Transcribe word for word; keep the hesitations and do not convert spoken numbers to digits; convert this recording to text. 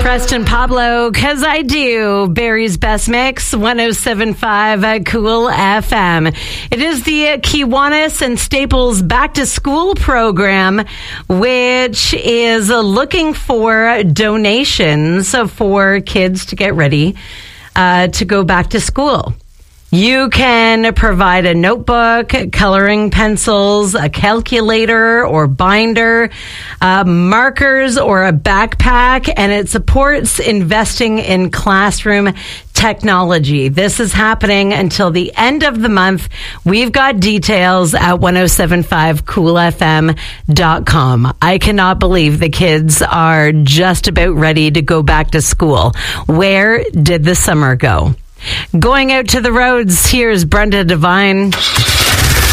Preston Pablo, cause I do. Barry's Best Mix, one oh seven point five at Cool F M. It is the Kiwanis and Staples Back to School program, which is looking for donations for kids to get ready uh, to go back to school. You can provide a notebook, coloring pencils, a calculator or binder, uh, markers or a backpack, and it supports investing in classroom technology. This is happening until the end of the month. We've got details at ten seventy-five cool f m dot com. I cannot believe the kids are just about ready to go back to school. Where did the summer go? Going out to the roads, here's Brenda Devine.